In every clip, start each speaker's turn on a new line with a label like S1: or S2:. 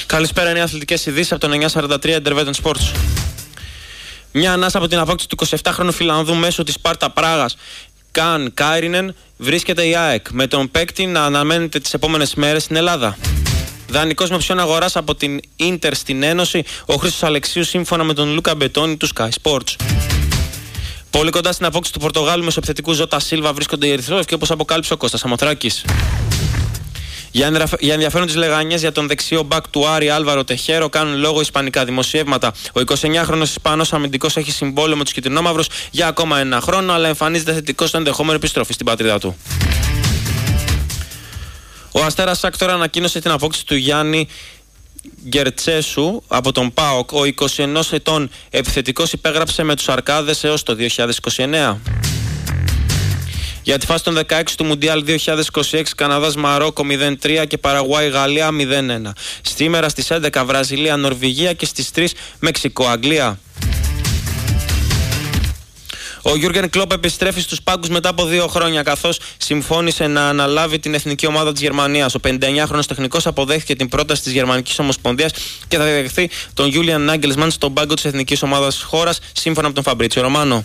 S1: Καλησπέρα, είναι οι αθλητικές ειδήσεις από το 943 Intervetten Sports. Μια ανάσα από την απόκτηση του 27χρονου Φιλανδού μέσω της Σπάρτα Πράγας, Καν Κάιρινεν, βρίσκεται η ΑΕΚ, με τον παίκτη να αναμένεται τις επόμενες μέρες στην Ελλάδα. Δανεικός με οψιόν αγοράς από την Ίντερ στην Ένωση, ο Χρήστος Αλεξίου σύμφωνα με τον Λούκα Μπετόνι του Sky Sports. Πολύ κοντά στην απόκτηση του Πορτογάλου μεσοεπιθετικού Ζώτα Σίλβα βρίσκονται οι Ερυθρόλευκοι, όπως αποκάλυψε ο Κώστας Σαμοθράκης. Για ενδιαφέρον τις λεγανιές για τον δεξιό μπακ του Άρη Άλβαρο Τεχέρο κάνουν λόγο ισπανικά δημοσιεύματα. Ο 29χρονος Ισπανός αμυντικός έχει συμβόλαιο με τους κυτρινόμαυρους για ακόμα ένα χρόνο, αλλά εμφανίζεται θετικός στο ενδεχόμενο επιστροφή στην πατρίδα του. Ο Αστέρας ΣΑΚ τώρα ανακοίνωσε την απόκτηση του Γιάννη Γκερτσέσου από τον ΠΑΟΚ. Ο 21 ετών επιθετικός υπέγραψε με τους Αρκάδες έως το 2029. Για τη φάση των 16 του Μουντιάλ 2026, Καναδάς Μαρόκο 0-3 και Παραγουάη Γαλλία 0-1. Σήμερα στις 11 Βραζιλία Νορβηγία και στις 3 Μεξικό Αγγλία. Ο Γιούργεν Κλόπ επιστρέφει στους πάγκους μετά από 2 χρόνια, καθώς συμφώνησε να αναλάβει την εθνική ομάδα της Γερμανίας. Ο 59χρονος τεχνικός αποδέχθηκε την πρόταση της Γερμανικής Ομοσπονδίας και θα διαδεχθεί τον Γιούλιαν Νάγκελσμαν στον πάγκο της εθνικής ομάδας της χώρας, σύμφωνα με τον Φαμπρίτσιο Ρωμάνο.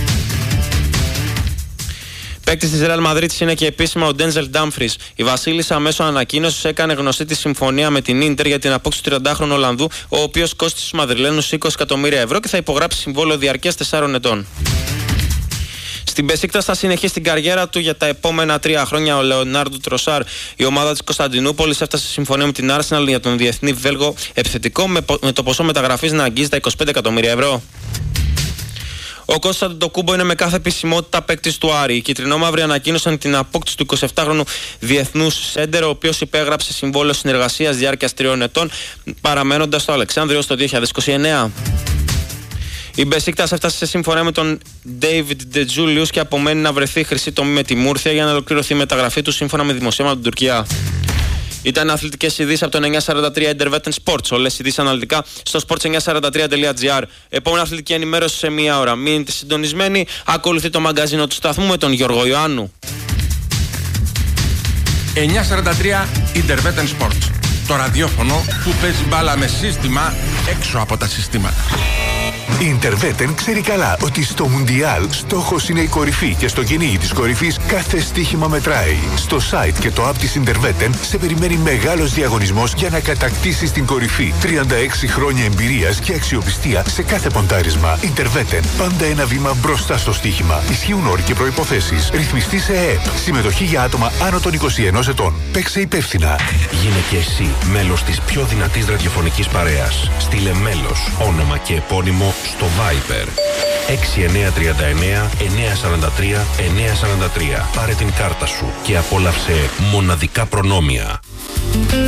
S1: Παίκτης της Ρεάλ Μαδρίτης είναι και επίσημα ο Ντένζελ Ντάμφρις. Η Βασίλισσα μέσω ανακοίνωσης έκανε γνωστή τη συμφωνία με την Ίντερ για την απόκτηση του 30χρονου Ολλανδού, ο οποίος κόστησε στους Μαδριλένους 20 εκατομμύρια ευρώ και θα υπογράψει συμβόλαιο διαρκείας 4 ετών. Στην Μπεσίκτας θα συνεχίσει την καριέρα του για τα επόμενα 3 χρόνια ο Λεωνάρντο Τροσάρ. Η ομάδα της Κωνσταντινούπολης έφτασε σε συμφωνία με την Arsenal για τον διεθνή Βέλγο επιθετικό, με το ποσό μεταγραφής να αγγίζει τα 25 εκατομμύρια ευρώ. Ο Κώστας Αντετοκούμπο είναι με κάθε επισημότητα παίκτης του Άρη. Οι κυτρινόμαυροι ανακοίνωσαν την απόκτηση του 27χρονου διεθνούς σέντερ, ο οποίος υπέγραψε συμβόλαιο συνεργασίας διάρκειας 3 ετών, παραμένοντας στο Αλεξάνδριο στο 2029. Η Μπεσίκτας έφτασε σε συμφωνία με τον David De Julius και απομένει να βρεθεί χρυσή τομή με τη Μούρθια για να ολοκληρωθεί η μεταγραφή του, σύμφωνα με δημοσίευμα από την Τουρκία. Ήταν αθλητικές ειδήσεις από το 943 Intervetten Sports. Όλες ειδήσεις αναλυτικά στο sports943.gr. Επόμενη αθλητική ενημέρωση σε 1 ώρα. Μείνετε συντονισμένοι. Ακολουθεί το μαγκαζίνο του σταθμού με τον Γιώργο Ιωάννου.
S2: 943 Intervetten Sports. Το ραδιόφωνο που παίζει μπάλα με σύστημα έξω από τα συστήματα.
S3: Η Intervetten ξέρει καλά ότι στο Μουντιάλ στόχος είναι η κορυφή και στο κυνήγι της κορυφής κάθε στοίχημα μετράει. Στο site και το app της Intervetten σε περιμένει μεγάλος διαγωνισμός για να κατακτήσεις την κορυφή. 36 χρόνια εμπειρίας και αξιοπιστία σε κάθε ποντάρισμα. Intervetten, πάντα ένα βήμα μπροστά στο στοίχημα. Ισχύουν όροι και προϋποθέσεις. Ρυθμιστή σε ΕΕΠ. Συμμετοχή για άτομα άνω των 21 ετών. Παίξε υπεύθυνα.
S4: Γίνε και εσύ μέλος της πιο δυνατής ραδιοφωνικής παρέας. Στείλε μέλος, όνομα και επώνυμο στο Viber 6939 943 943. Πάρε την κάρτα σου και απόλαυσε μοναδικά προνόμια.